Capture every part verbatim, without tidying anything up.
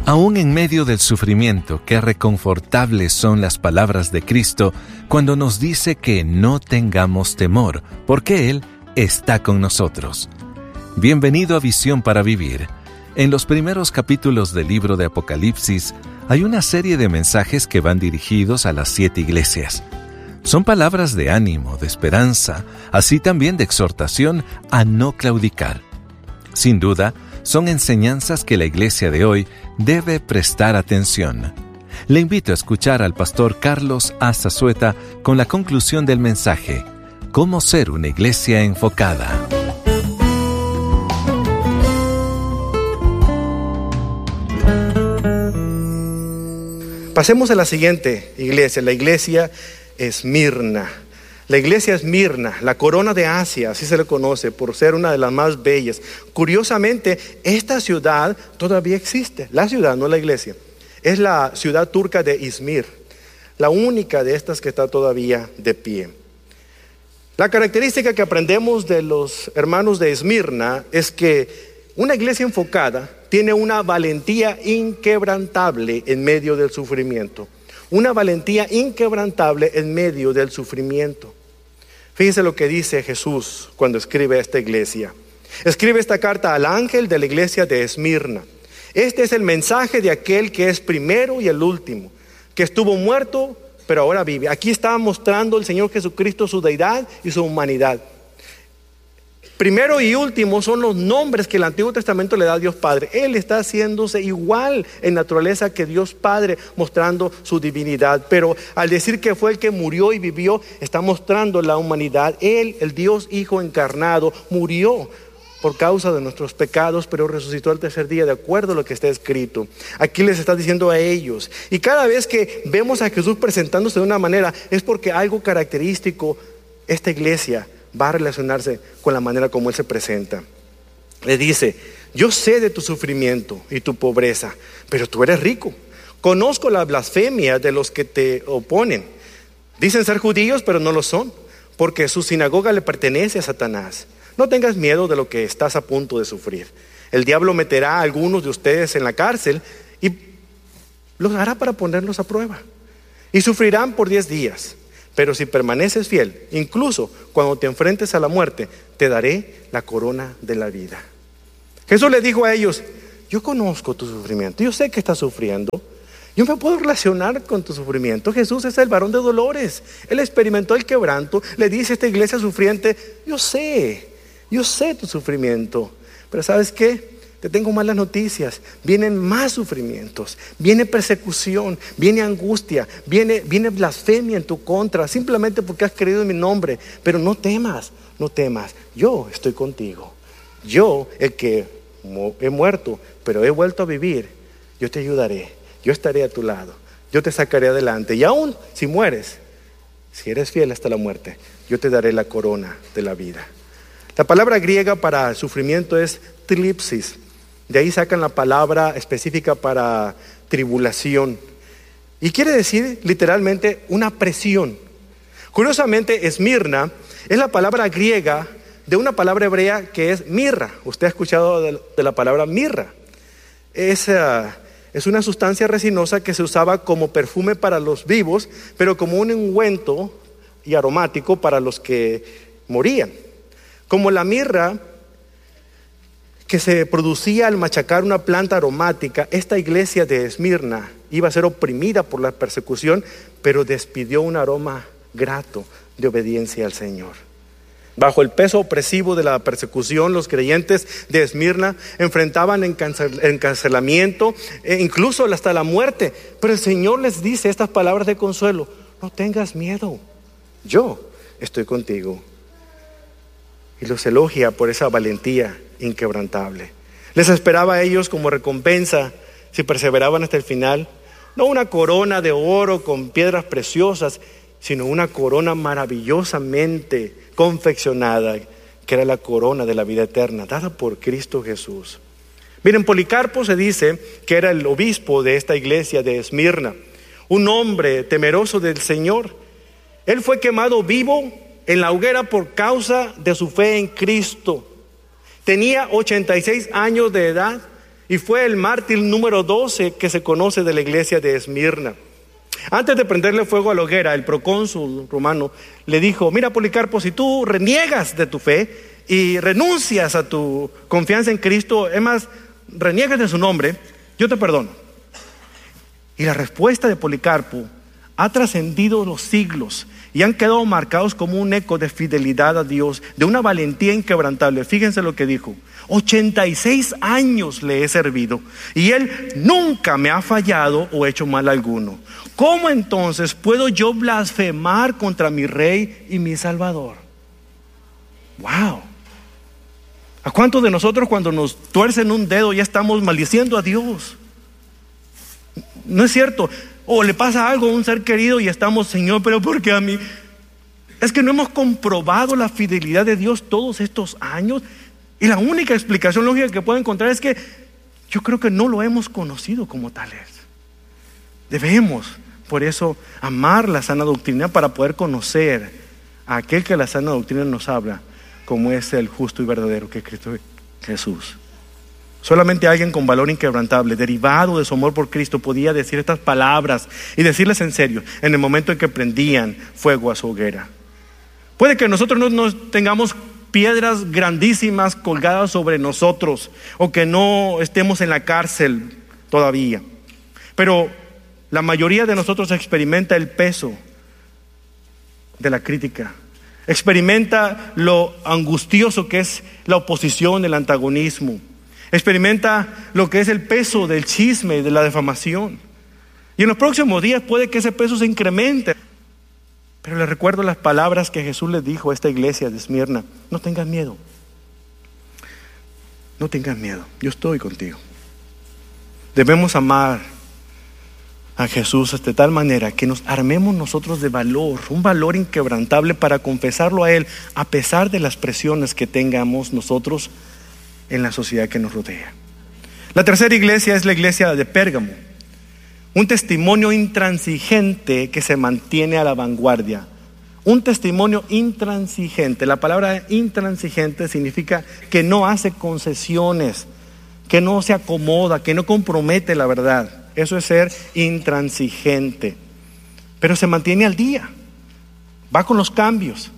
Aún en medio del sufrimiento, qué reconfortables son las palabras de Cristo cuando nos dice que no tengamos temor, porque Él está con nosotros. Bienvenido a Visión para Vivir. En los primeros capítulos del libro de Apocalipsis hay una serie de mensajes que van dirigidos a las siete iglesias. Son palabras de ánimo, de esperanza, así también de exhortación a no claudicar. Sin duda, son enseñanzas que la iglesia de hoy debe prestar atención. Le invito a escuchar al pastor Carlos A. Zazueta con la conclusión del mensaje, ¿Cómo ser una iglesia enfocada? Pasemos a la siguiente iglesia, la iglesia Esmirna. La iglesia Esmirna, la corona de Asia, así se le conoce, por ser una de las más bellas. Curiosamente, esta ciudad todavía existe. La ciudad, no la iglesia. Es la ciudad turca de Izmir, la única de estas que está todavía de pie. La característica que aprendemos de los hermanos de Esmirna es que una iglesia enfocada tiene una valentía inquebrantable en medio del sufrimiento. Una valentía inquebrantable en medio del sufrimiento. Fíjense lo que dice Jesús cuando escribe a esta iglesia. Escribe esta carta al ángel de la iglesia de Esmirna. Este es el mensaje de aquel que es primero y el último, que estuvo muerto, pero ahora vive. Aquí está mostrando el Señor Jesucristo su deidad y su humanidad. Primero y último son los nombres que el Antiguo Testamento le da a Dios Padre. Él está haciéndose igual en naturaleza que Dios Padre, mostrando su divinidad. Pero al decir que fue el que murió y vivió, está mostrando la humanidad. Él, el Dios Hijo encarnado, murió por causa de nuestros pecados, pero resucitó al tercer día de acuerdo a lo que está escrito. Aquí les está diciendo a ellos. Y cada vez que vemos a Jesús presentándose de una manera, es porque algo característico, esta iglesia va a relacionarse con la manera como Él se presenta. Le dice, yo sé de tu sufrimiento y tu pobreza, pero tú eres rico. Conozco la blasfemia de los que te oponen. Dicen ser judíos, pero no lo son, porque su sinagoga le pertenece a Satanás. No tengas miedo de lo que estás a punto de sufrir. El diablo meterá a algunos de ustedes en la cárcel y los hará para ponerlos a prueba. Y sufrirán por diez días. Pero si permaneces fiel, incluso cuando te enfrentes a la muerte, te daré la corona de la vida. Jesús le dijo a ellos, yo conozco tu sufrimiento, yo sé que estás sufriendo, yo me puedo relacionar con tu sufrimiento. Jesús es el varón de dolores, Él experimentó el quebranto. Le dice a esta iglesia sufriente, yo sé, yo sé tu sufrimiento, pero ¿sabes qué? Te tengo malas noticias, vienen más sufrimientos, viene persecución, viene angustia, viene, viene blasfemia en tu contra, simplemente porque has creído en mi nombre. Pero no temas, no temas, yo estoy contigo. Yo, el que he muerto, pero he vuelto a vivir, yo te ayudaré, yo estaré a tu lado, yo te sacaré adelante. Y aún si mueres, si eres fiel hasta la muerte, yo te daré la corona de la vida. La palabra griega para sufrimiento es thlipsis. De ahí sacan la palabra específica para tribulación. Y quiere decir literalmente una presión. Curiosamente, Esmirna es la palabra griega de una palabra hebrea que es mirra. Usted ha escuchado de, de la palabra mirra. Es, uh, es una sustancia resinosa que se usaba como perfume para los vivos, pero como un ungüento y aromático para los que morían. Como la mirra que se producía al machacar una planta aromática, esta iglesia de Esmirna iba a ser oprimida por la persecución, pero despidió un aroma grato de obediencia al Señor. Bajo el peso opresivo de la persecución, los creyentes de Esmirna enfrentaban encarcel- encarcelamiento, e incluso hasta la muerte. Pero el Señor les dice estas palabras de consuelo, no tengas miedo, yo estoy contigo. Y los elogia por esa valentía inquebrantable. Les esperaba a ellos como recompensa, si perseveraban hasta el final, no una corona de oro con piedras preciosas, sino una corona maravillosamente confeccionada, que era la corona de la vida eterna, dada por Cristo Jesús. Miren, Policarpo se dice que era el obispo de esta iglesia de Esmirna, un hombre temeroso del Señor. Él fue quemado vivo en la hoguera por causa de su fe en Cristo. Tenía ochenta y seis años de edad y fue el mártir número doce que se conoce de la iglesia de Esmirna. Antes de prenderle fuego a la hoguera, el procónsul romano le dijo: mira, Policarpo, si tú reniegas de tu fe y renuncias a tu confianza en Cristo, es más, reniegas de su nombre, yo te perdono. Y la respuesta de Policarpo ha trascendido los siglos y han quedado marcados como un eco de fidelidad a Dios, de una valentía inquebrantable. Fíjense lo que dijo: ochenta y seis años le he servido y él nunca me ha fallado o hecho mal alguno. ¿Cómo entonces puedo yo blasfemar contra mi Rey y mi Salvador? Wow. ¿A cuántos de nosotros cuando nos tuercen un dedo ya estamos maldiciendo a Dios? No es cierto. O le pasa algo a un ser querido y estamos: Señor, pero ¿por qué a mí? Es que no hemos comprobado la fidelidad de Dios todos estos años. Y la única explicación lógica que puedo encontrar es que yo creo que no lo hemos conocido como tales. Debemos, por eso, amar la sana doctrina para poder conocer a aquel que la sana doctrina nos habla, como es el justo y verdadero, que es Cristo Jesús. Solamente alguien con valor inquebrantable, derivado de su amor por Cristo, podía decir estas palabras y decirles en serio en el momento en que prendían fuego a su hoguera. Puede que nosotros no nos tengamos piedras grandísimas colgadas sobre nosotros, o que no estemos en la cárcel todavía, pero la mayoría de nosotros experimenta el peso de la crítica, experimenta lo angustioso que es la oposición, el antagonismo, experimenta lo que es el peso del chisme, de la difamación. Y en los próximos días puede que ese peso se incremente. Pero les recuerdo las palabras que Jesús les dijo a esta iglesia de Esmirna: no tengas miedo, no tengas miedo, yo estoy contigo. Debemos amar a Jesús de tal manera que nos armemos nosotros de valor, un valor inquebrantable para confesarlo a Él, a pesar de las presiones que tengamos nosotros en la sociedad que nos rodea. La tercera iglesia es la iglesia de Pérgamo, un testimonio intransigente que se mantiene a la vanguardia. Un testimonio intransigente. La palabra intransigente significa que no hace concesiones, que no se acomoda, que no compromete la verdad. Eso es ser intransigente. Pero se mantiene al día, va con los cambios.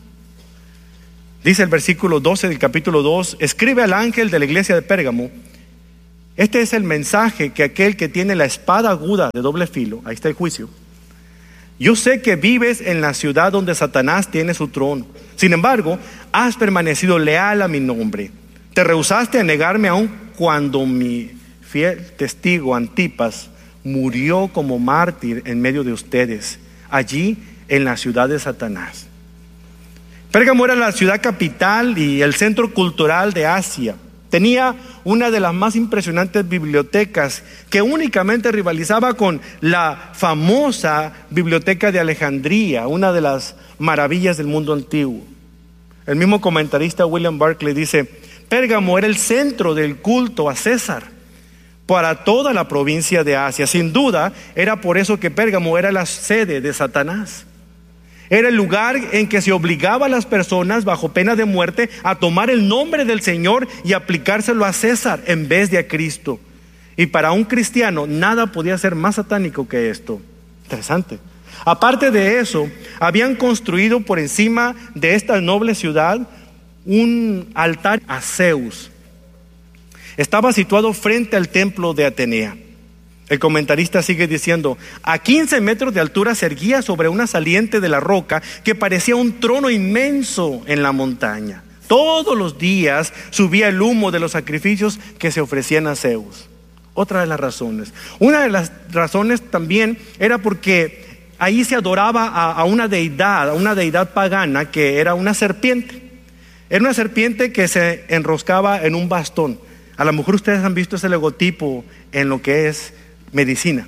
Dice el versículo doce del capítulo dos: escribe al ángel de la iglesia de Pérgamo: este es el mensaje que aquel que tiene la espada aguda de doble filo, ahí está el juicio. Yo sé que vives en la ciudad donde Satanás tiene su trono. Sin embargo, has permanecido leal a mi nombre. Te rehusaste a negarme aun cuando mi fiel testigo Antipas murió como mártir en medio de ustedes, allí en la ciudad de Satanás. Pérgamo era la ciudad capital y el centro cultural de Asia. Tenía una de las más impresionantes bibliotecas, que únicamente rivalizaba con la famosa biblioteca de Alejandría, una de las maravillas del mundo antiguo. El mismo comentarista William Barclay dice: Pérgamo era el centro del culto a César para toda la provincia de Asia. Sin duda, era por eso que Pérgamo era la sede de Satanás. Era el lugar en que se obligaba a las personas bajo pena de muerte a tomar el nombre del Señor y aplicárselo a César en vez de a Cristo. Y para un cristiano nada podía ser más satánico que esto. Interesante. Aparte de eso, habían construido por encima de esta noble ciudad un altar a Zeus. Estaba situado frente al templo de Atenea. El comentarista sigue diciendo: a quince metros de altura se erguía sobre una saliente de la roca que parecía un trono inmenso en la montaña. Todos los días subía el humo de los sacrificios que se ofrecían a Zeus. Otra de las razones. Una de las razones también era porque ahí se adoraba a, a una deidad, a una deidad pagana que era una serpiente. Era una serpiente que se enroscaba en un bastón. A lo mejor ustedes han visto ese logotipo en lo que es medicina.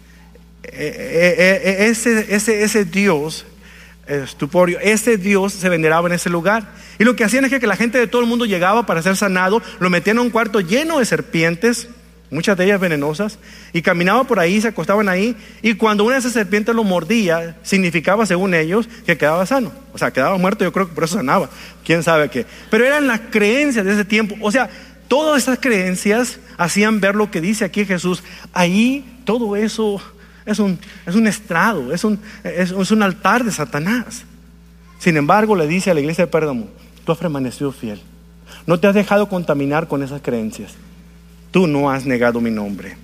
Ese, ese, ese Dios estuporio, ese Dios se veneraba en ese lugar. Y lo que hacían es que la gente de todo el mundo llegaba para ser sanado, lo metían a un cuarto lleno de serpientes, muchas de ellas venenosas, y caminaba por ahí, se acostaban ahí, y cuando una de esas serpientes lo mordía, significaba, según ellos, que quedaba sano. O sea, quedaba muerto, yo creo que por eso sanaba, quién sabe qué. Pero eran las creencias de ese tiempo. O sea, Todas esas creencias hacían ver lo que dice aquí Jesús. Ahí todo eso es un, es un estrado, es un, es, es un altar de Satanás. Sin embargo, le dice a la iglesia de Pérgamo: tú has permanecido fiel, no te has dejado contaminar con esas creencias, tú no has negado mi nombre.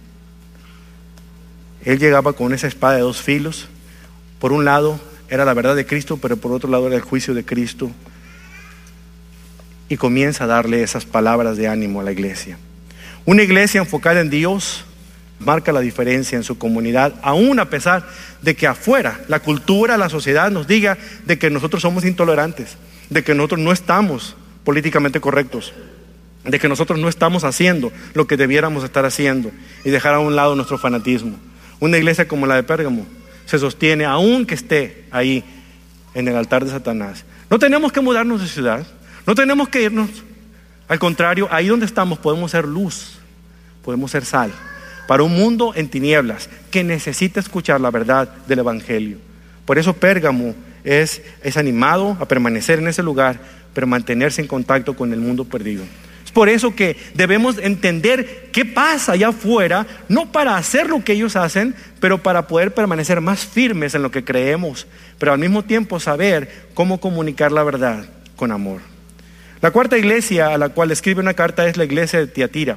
Él llegaba con esa espada de dos filos. Por un lado era la verdad de Cristo, pero por otro lado era el juicio de Cristo. Y comienza a darle esas palabras de ánimo a la iglesia. Una iglesia enfocada en Dios marca la diferencia en su comunidad, aún a pesar de que afuera la cultura, la sociedad nos diga de que nosotros somos intolerantes, de que nosotros no estamos políticamente correctos, de que nosotros no estamos haciendo lo que debiéramos estar haciendo y dejar a un lado nuestro fanatismo. Una iglesia como la de Pérgamo se sostiene aún que esté ahí en el altar de Satanás. No tenemos que mudarnos de ciudad, no tenemos que irnos. Al contrario, ahí donde estamos podemos ser luz, podemos ser sal para un mundo en tinieblas que necesita escuchar la verdad del Evangelio. Por eso Pérgamo es, es animado a permanecer en ese lugar, pero mantenerse en contacto con el mundo perdido. Es por eso que debemos entender qué pasa allá afuera, no para hacer lo que ellos hacen, pero para poder permanecer más firmes en lo que creemos, pero al mismo tiempo saber cómo comunicar la verdad con amor. La cuarta iglesia a la cual escribe una carta es la iglesia de Tiatira.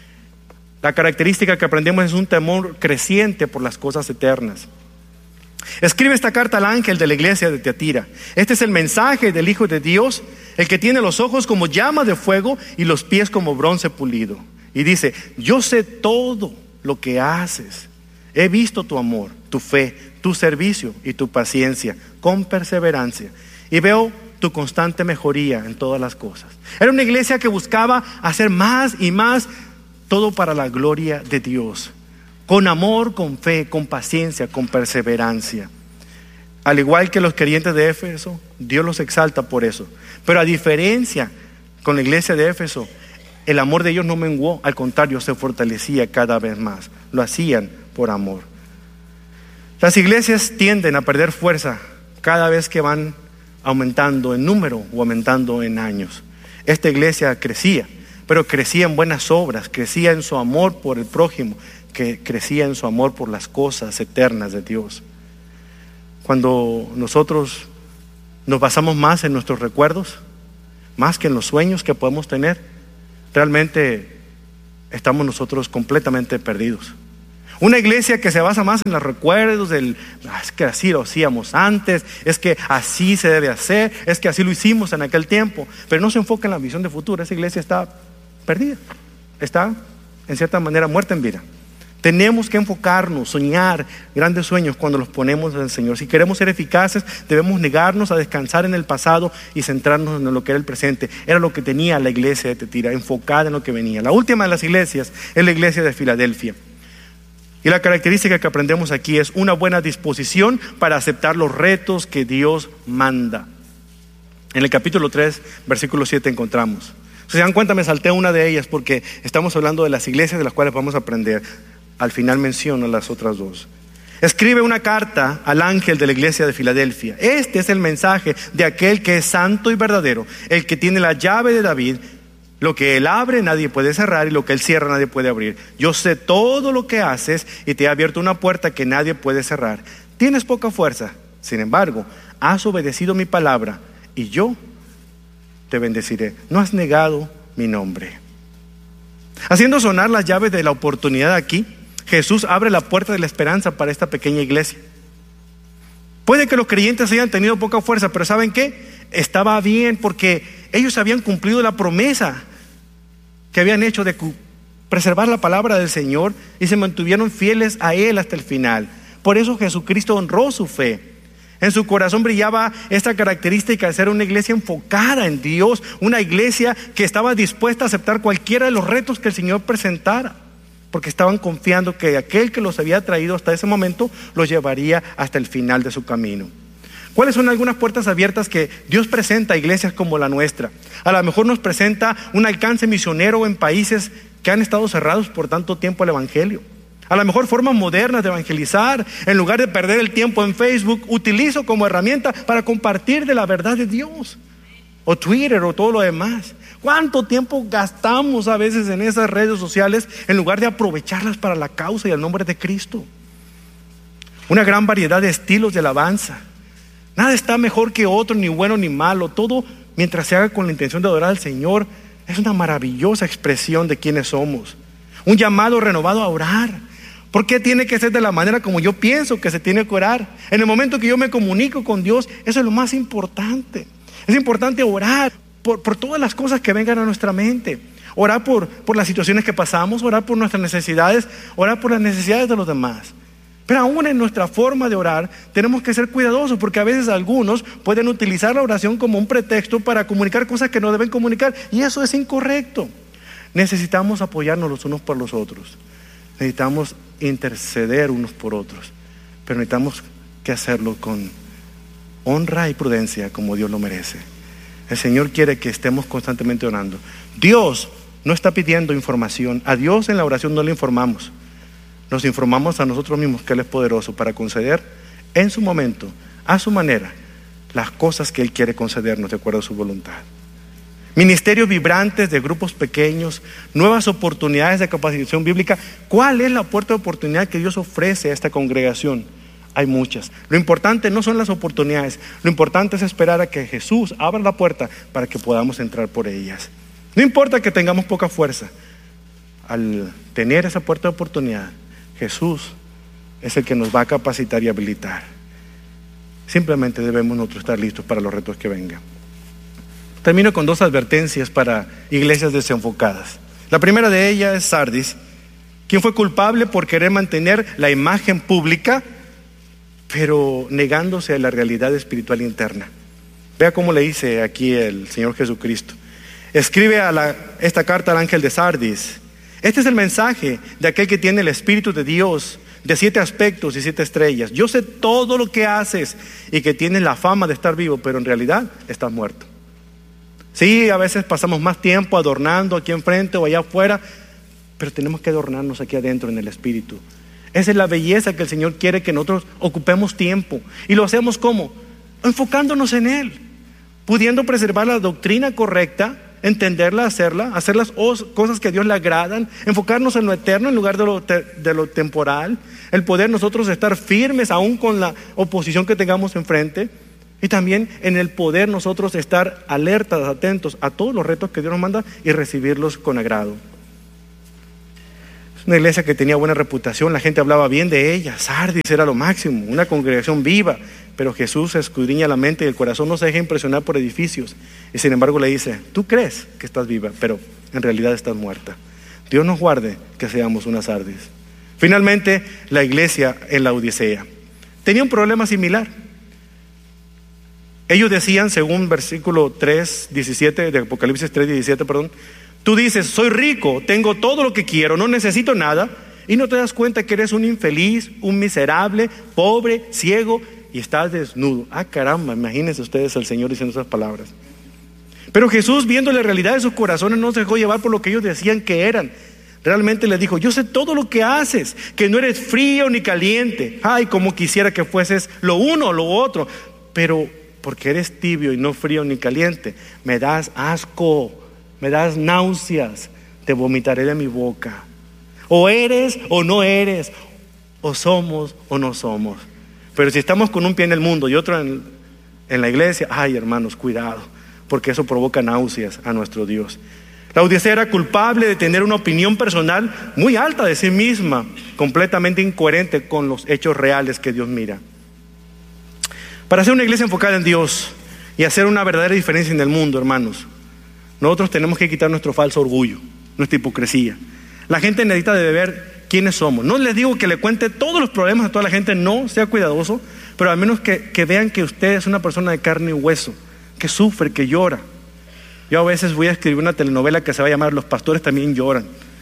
La característica que aprendemos es un temor creciente por las cosas eternas. Escribe esta carta al ángel de la iglesia de Tiatira. Este es el mensaje del Hijo de Dios, el que tiene los ojos como llama de fuego y los pies como bronce pulido. Y dice: yo sé todo lo que haces. He visto tu amor, tu fe, tu servicio y tu paciencia con perseverancia. Y veo tu constante mejoría en todas las cosas. Era una iglesia que buscaba hacer más y más, todo para la gloria de Dios, con amor, con fe, con paciencia, con perseverancia. Al igual que los creyentes de Éfeso, Dios los exalta por eso. Pero a diferencia con la iglesia de Éfeso, el amor de ellos no menguó, al contrario, se fortalecía cada vez más. Lo hacían por amor. Las iglesias tienden a perder fuerza cada vez que van aumentando en número o aumentando en años. Esta iglesia crecía, pero crecía en buenas obras, crecía en su amor por el prójimo, que crecía en su amor por las cosas eternas de Dios. Cuando nosotros nos basamos más en nuestros recuerdos, más que en los sueños que podemos tener, realmente estamos nosotros completamente perdidos. Una iglesia que se basa más en los recuerdos del, ah, es que así lo hacíamos antes, es que así se debe hacer, es que así lo hicimos en aquel tiempo, pero no se enfoca en la visión de futuro. Esa iglesia está perdida, está en cierta manera muerta en vida. Tenemos que enfocarnos, soñar grandes sueños cuando los ponemos en el Señor. Si queremos ser eficaces, debemos negarnos a descansar en el pasado y centrarnos en lo que era el presente. Era lo que tenía la iglesia de Tiatira, enfocada en lo que venía. La última de las iglesias es la iglesia de Filadelfia. Y la característica que aprendemos aquí es una buena disposición para aceptar los retos que Dios manda. En el capítulo tres, versículo siete encontramos. Si se dan cuenta, me salté una de ellas porque estamos hablando de las iglesias de las cuales vamos a aprender. Al final menciono las otras dos. Escribe una carta al ángel de la iglesia de Filadelfia. Este es el mensaje de aquel que es santo y verdadero, el que tiene la llave de David. Lo que él abre nadie puede cerrar, y lo que él cierra nadie puede abrir. Yo sé todo lo que haces y te he abierto una puerta que nadie puede cerrar. Tienes poca fuerza, sin embargo, has obedecido mi palabra y yo te bendeciré. No has negado mi nombre. Haciendo sonar las llaves de la oportunidad aquí, Jesús abre la puerta de la esperanza para esta pequeña iglesia. Puede que los creyentes hayan tenido poca fuerza, pero ¿saben qué? Estaba bien, porque ellos habían cumplido la promesa que habían hecho de preservar la palabra del Señor y se mantuvieron fieles a Él hasta el final. Por eso Jesucristo honró su fe. En su corazón brillaba esta característica de ser una iglesia enfocada en Dios, una iglesia que estaba dispuesta a aceptar cualquiera de los retos que el Señor presentara, porque estaban confiando que aquel que los había traído hasta ese momento los llevaría hasta el final de su camino. ¿Cuáles son algunas puertas abiertas que Dios presenta a iglesias como la nuestra? A lo mejor nos presenta un alcance misionero en países que han estado cerrados por tanto tiempo al evangelio. A lo mejor formas modernas de evangelizar. En lugar de perder el tiempo en Facebook, utilizo como herramienta para compartir de la verdad de Dios. O Twitter o todo lo demás. ¿Cuánto tiempo gastamos a veces en esas redes sociales en lugar de aprovecharlas para la causa y el nombre de Cristo? Una gran variedad de estilos de alabanza. Nada está mejor que otro, ni bueno ni malo. Todo, mientras se haga con la intención de adorar al Señor, es una maravillosa expresión de quiénes somos. Un llamado renovado a orar. ¿Por qué tiene que ser de la manera como yo pienso que se tiene que orar? En el momento que yo me comunico con Dios, eso es lo más importante. Es importante orar por, por todas las cosas que vengan a nuestra mente. Orar por, por las situaciones que pasamos, orar por nuestras necesidades, orar por las necesidades de los demás. Pero aún en nuestra forma de orar tenemos que ser cuidadosos, porque a veces algunos pueden utilizar la oración como un pretexto para comunicar cosas que no deben comunicar, y eso es incorrecto. Necesitamos apoyarnos los unos por los otros. Necesitamos interceder unos por otros, pero necesitamos que hacerlo con honra y prudencia como Dios lo merece. El Señor quiere que estemos constantemente orando. Dios no está pidiendo información. A Dios en la oración no le informamos. Nos informamos a nosotros mismos que Él es poderoso para conceder en su momento, a su manera, las cosas que Él quiere concedernos de acuerdo a su voluntad. Ministerios vibrantes de grupos pequeños, nuevas oportunidades de capacitación bíblica. ¿Cuál es la puerta de oportunidad que Dios ofrece a esta congregación? Hay muchas. Lo importante no son las oportunidades, lo importante es esperar a que Jesús abra la puerta para que podamos entrar por ellas. No importa que tengamos poca fuerza, al tener esa puerta de oportunidad, Jesús es el que nos va a capacitar y habilitar. Simplemente debemos nosotros estar listos para los retos que vengan. Termino con dos advertencias para iglesias desenfocadas. La primera de ellas es Sardis, quien fue culpable por querer mantener la imagen pública, pero negándose a la realidad espiritual interna. Vea cómo le dice aquí el Señor Jesucristo. Escribe a la, esta carta al ángel de Sardis. Este es el mensaje de aquel que tiene el Espíritu de Dios, de siete aspectos y siete estrellas. Yo sé todo lo que haces y que tienes la fama de estar vivo, pero en realidad estás muerto. Sí, a veces pasamos más tiempo adornando aquí enfrente o allá afuera, pero tenemos que adornarnos aquí adentro en el Espíritu. Esa es la belleza que el Señor quiere que nosotros ocupemos tiempo. ¿Y lo hacemos cómo? Enfocándonos en Él, pudiendo preservar la doctrina correcta, entenderla, hacerla, hacer las cosas que a Dios le agradan, enfocarnos en lo eterno en lugar de lo, te, de lo temporal, el poder nosotros estar firmes aún con la oposición que tengamos enfrente, y también en el poder nosotros estar alertas, atentos a todos los retos que Dios nos manda y recibirlos con agrado. Es una iglesia que tenía buena reputación, la gente hablaba bien de ella, Sardis era lo máximo, una congregación viva, pero Jesús escudriña la mente y el corazón, no se deja impresionar por edificios, y sin embargo le dice, tú crees que estás viva, pero en realidad estás muerta. Dios nos guarde que seamos una Sardis. Finalmente, la iglesia en la Odisea tenía un problema similar. Ellos decían, según versículo tres, diecisiete de Apocalipsis tres, diecisiete, perdón, tú dices, soy rico, tengo todo lo que quiero, no necesito nada, y no te das cuenta que eres un infeliz, un miserable, pobre, ciego, y estás desnudo. Ah, caramba, imagínense ustedes al Señor diciendo esas palabras. Pero Jesús, viendo la realidad de sus corazones, no se dejó llevar por lo que ellos decían que eran. Realmente les dijo, yo sé todo lo que haces, que no eres frío ni caliente. Ay, como quisiera que fueses lo uno o lo otro, pero porque eres tibio y no frío ni caliente, me das asco, me das náuseas, te vomitaré de mi boca. O eres o no eres, o somos o no somos. Pero si estamos con un pie en el mundo y otro en, en la iglesia, ay hermanos, cuidado, porque eso provoca náuseas a nuestro Dios. La Odisea era culpable de tener una opinión personal muy alta de sí misma, completamente incoherente con los hechos reales que Dios mira. Para ser una iglesia enfocada en Dios y hacer una verdadera diferencia en el mundo, hermanos, nosotros tenemos que quitar nuestro falso orgullo, nuestra hipocresía. La gente necesita de ver quiénes somos. No les digo que le cuente todos los problemas a toda la gente, no, sea cuidadoso, pero al menos que, que vean que usted es una persona de carne y hueso, que sufre, que llora. Yo a veces voy a escribir una telenovela que se va a llamar Los pastores también lloran.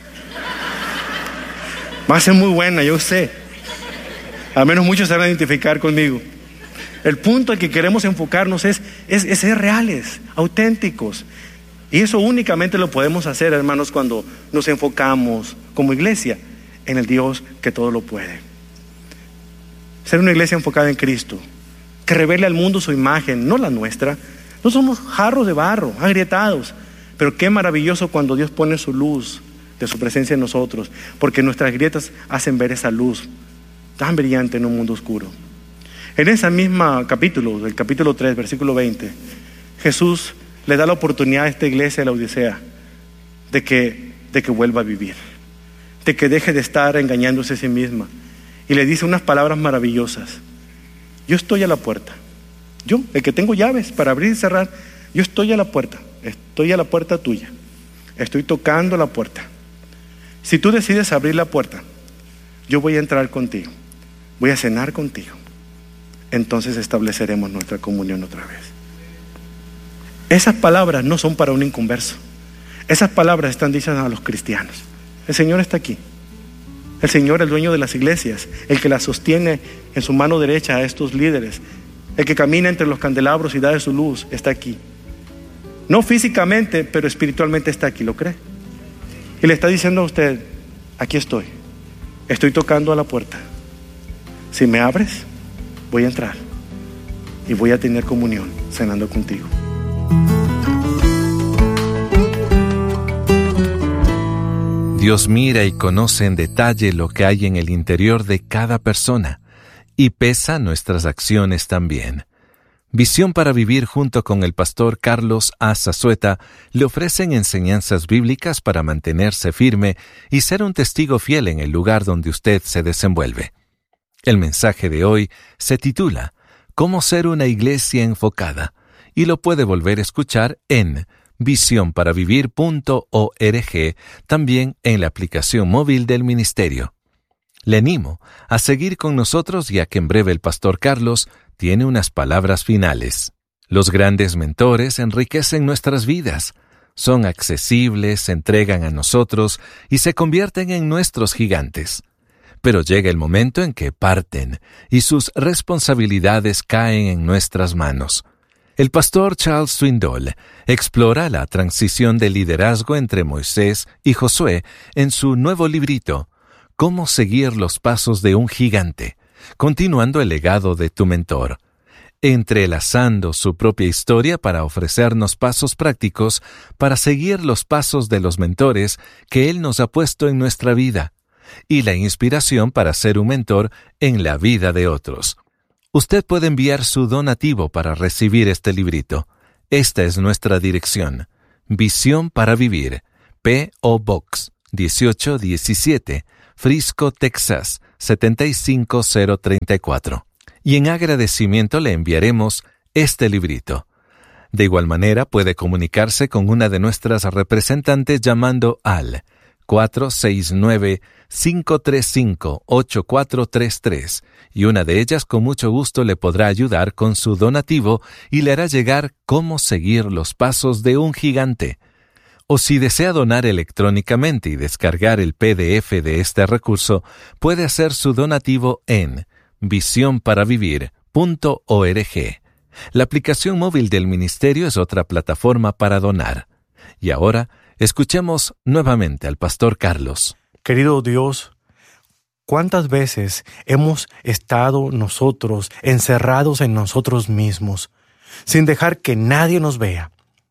Va a ser muy buena, yo sé. Al menos muchos se van a identificar conmigo. El punto al que queremos enfocarnos es, es, es ser reales, auténticos. Y eso únicamente lo podemos hacer, hermanos, cuando nos enfocamos como iglesia en el Dios que todo lo puede. Ser una iglesia enfocada en Cristo, que revele al mundo su imagen, no la nuestra. No somos jarros de barro, agrietados, Pero qué maravilloso cuando Dios pone su luz de su presencia en nosotros, porque nuestras grietas hacen ver esa luz tan brillante en un mundo oscuro. En ese mismo capítulo, del capítulo tres, versículo veinte, Jesús le da la oportunidad a esta iglesia de la Odisea de que, de que vuelva a vivir, de que deje de estar engañándose a sí misma. Y le dice unas palabras maravillosas: yo estoy a la puerta. Yo, el que tengo llaves para abrir y cerrar, yo estoy a la puerta. Estoy a la puerta tuya. Estoy tocando la puerta. Si tú decides abrir la puerta, yo voy a entrar contigo. Voy a cenar contigo. Entonces estableceremos nuestra comunión otra vez. Esas palabras no son para un inconverso. Esas palabras están dichas a los cristianos. El Señor está aquí. El Señor, el dueño de las iglesias, el que las sostiene en su mano derecha a estos líderes, el que camina entre los candelabros y da de su luz, está aquí. No físicamente, pero espiritualmente está aquí, ¿lo cree? Y le está diciendo a usted: aquí estoy, estoy tocando a la puerta. Si me abres, voy a entrar y voy a tener comunión cenando contigo. Dios mira y conoce en detalle lo que hay en el interior de cada persona y pesa nuestras acciones también. Visión para Vivir, junto con el pastor Carlos A. Zazueta, le ofrecen enseñanzas bíblicas para mantenerse firme y ser un testigo fiel en el lugar donde usted se desenvuelve. El mensaje de hoy se titula ¿Cómo ser una iglesia enfocada? Y lo puede volver a escuchar en visión para vivir punto org, también en la aplicación móvil del ministerio. Le animo a seguir con nosotros, ya que en breve el pastor Carlos tiene unas palabras finales. Los grandes mentores enriquecen nuestras vidas. Son accesibles, se entregan a nosotros y se convierten en nuestros gigantes. Pero llega el momento en que parten y sus responsabilidades caen en nuestras manos. El pastor Charles Swindoll explora la transición de liderazgo entre Moisés y Josué en su nuevo librito, Cómo seguir los pasos de un gigante, continuando el legado de tu mentor, entrelazando su propia historia para ofrecernos pasos prácticos para seguir los pasos de los mentores que Él nos ha puesto en nuestra vida, y la inspiración para ser un mentor en la vida de otros. Usted puede enviar su donativo para recibir este librito. Esta es nuestra dirección: Visión para Vivir, P O Box dieciocho diecisiete, Frisco, Texas setenta y cinco cero treinta y cuatro. Y en agradecimiento le enviaremos este librito. De igual manera, puede comunicarse con una de nuestras representantes llamando al cuatro seis nueve, cinco tres cinco, ocho cuatro tres tres, y una de ellas con mucho gusto le podrá ayudar con su donativo y le hará llegar cómo seguir los pasos de un gigante. O si desea donar electrónicamente y descargar el P D F de este recurso, puede hacer su donativo en visión para vivir punto org. La aplicación móvil del ministerio es otra plataforma para donar. Y ahora, escuchemos nuevamente al pastor Carlos. Querido Dios, ¿cuántas veces hemos estado nosotros encerrados en nosotros mismos, sin dejar que nadie nos vea,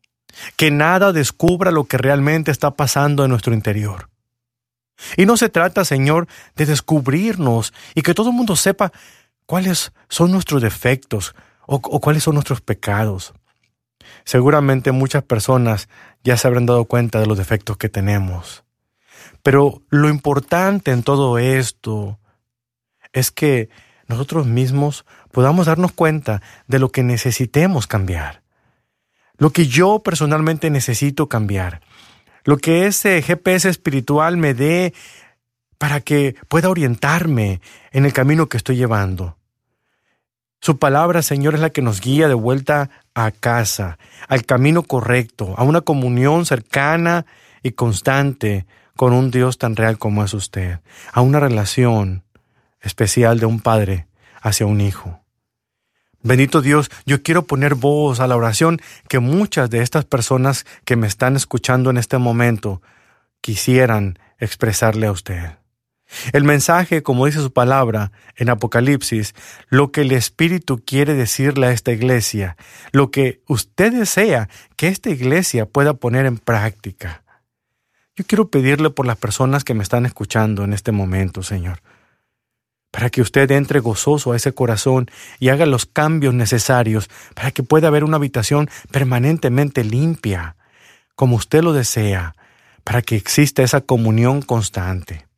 que nada descubra lo que realmente está pasando en nuestro interior? Y no se trata, Señor, de descubrirnos y que todo el mundo sepa cuáles son nuestros defectos o, o cuáles son nuestros pecados. Seguramente muchas personas ya se habrán dado cuenta de los defectos que tenemos. Pero lo importante en todo esto es que nosotros mismos podamos darnos cuenta de lo que necesitemos cambiar. Lo que yo personalmente necesito cambiar. Lo que ese G P S espiritual me dé para que pueda orientarme en el camino que estoy llevando. Su palabra, Señor, es la que nos guía de vuelta a casa, al camino correcto, a una comunión cercana y constante con un Dios tan real como es usted, a una relación especial de un padre hacia un hijo. Bendito Dios, yo quiero poner voz a la oración que muchas de estas personas que me están escuchando en este momento quisieran expresarle a usted. El mensaje, como dice su palabra en Apocalipsis, lo que el Espíritu quiere decirle a esta iglesia, lo que usted desea que esta iglesia pueda poner en práctica. Yo quiero pedirle por las personas que me están escuchando en este momento, Señor, para que usted entre gozoso a ese corazón y haga los cambios necesarios para que pueda haber una habitación permanentemente limpia, como usted lo desea, para que exista esa comunión constante.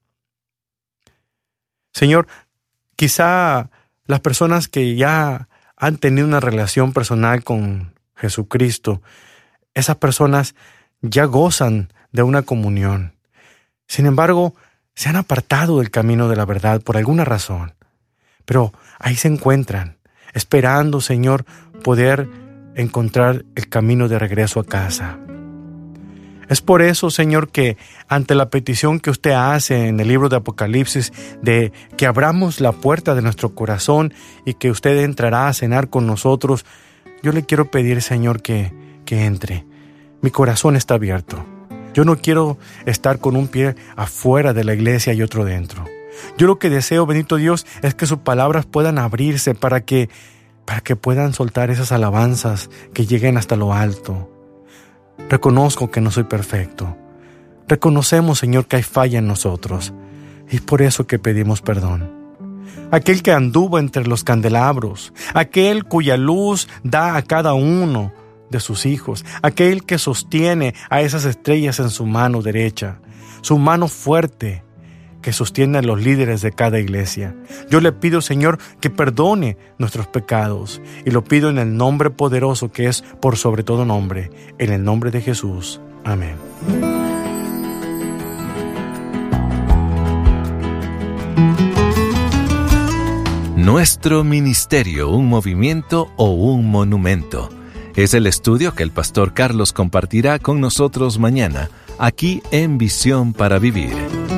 Señor, quizá las personas que ya han tenido una relación personal con Jesucristo, esas personas ya gozan de una comunión. Sin embargo, se han apartado del camino de la verdad por alguna razón. Pero ahí se encuentran, esperando, Señor, poder encontrar el camino de regreso a casa. Es por eso, Señor, que ante la petición que usted hace en el libro de Apocalipsis de que abramos la puerta de nuestro corazón y que usted entrará a cenar con nosotros, yo le quiero pedir, Señor, que, que entre. Mi corazón está abierto. Yo no quiero estar con un pie afuera de la iglesia y otro dentro. Yo lo que deseo, bendito Dios, es que sus palabras puedan abrirse para que, para que puedan soltar esas alabanzas que lleguen hasta lo alto. Reconozco que no soy perfecto. Reconocemos, Señor, que hay falla en nosotros. Y es por eso que pedimos perdón. Aquel que anduvo entre los candelabros, aquel cuya luz da a cada uno de sus hijos, aquel que sostiene a esas estrellas en su mano derecha, su mano fuerte que sostiene a los líderes de cada iglesia. Yo le pido, Señor, que perdone nuestros pecados y lo pido en el nombre poderoso que es por sobre todo nombre, en el nombre de Jesús. Amén. Nuestro ministerio, un movimiento o un monumento. Es el estudio que el pastor Carlos compartirá con nosotros mañana, aquí en Visión para Vivir.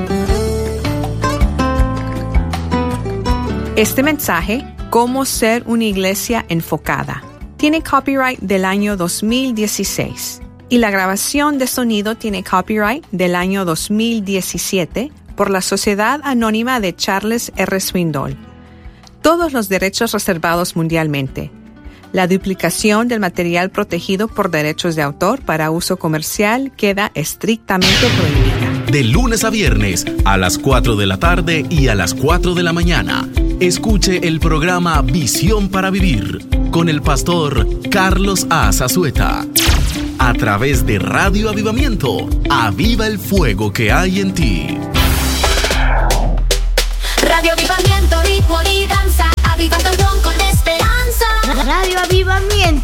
Este mensaje, Cómo ser una iglesia enfocada, tiene copyright del año dos mil dieciséis y la grabación de sonido tiene copyright del año dos mil diecisiete por la Sociedad Anónima de Charles R. Swindoll. Todos los derechos reservados mundialmente. La duplicación del material protegido por derechos de autor para uso comercial queda estrictamente prohibida. De lunes a viernes, a las cuatro de la tarde y a las cuatro de la mañana. Escuche el programa Visión para Vivir con el pastor Carlos A. Zazueta. A través de Radio Avivamiento, aviva el fuego que hay en ti. Radio Avivamiento, ritmo y danza, avivando con esperanza. Radio Avivamiento.